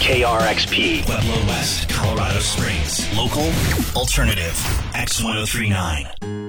KRXP. Pueblo West, Colorado Springs. Local, alternative, X1039.